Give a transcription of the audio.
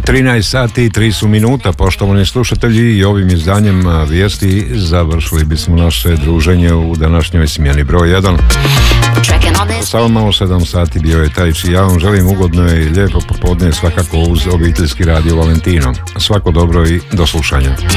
13 sati i 3 su minuta, poštovani slušatelji, i ovim izdanjem vijesti završili bismo naše druženje u današnjoj smjeni broj 1. Samo malo 7 sati bio je taj čiji. Ja vam želim ugodno i lijepo popodne, svakako uz obiteljski radio Valentino. Svako dobro i do slušanja.